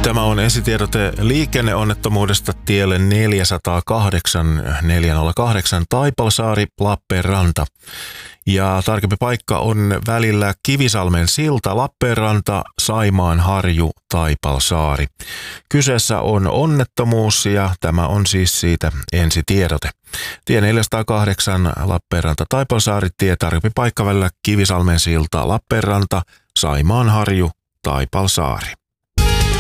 Tämä on ensitiedote liikenneonnettomuudesta tielle 408 Taipalsaari, Lappeenranta. Ja tarkempi paikka on välillä Kivisalmen silta, Lappeenranta, Saimaanharju, Taipalsaari. Kyseessä on onnettomuus ja tämä on siis siitä ensitiedote. Tie 408 Lappeenranta, Taipalsaari, tie tarkempi paikka välillä Kivisalmen silta, Lappeenranta, Saimaanharju, Taipalsaari.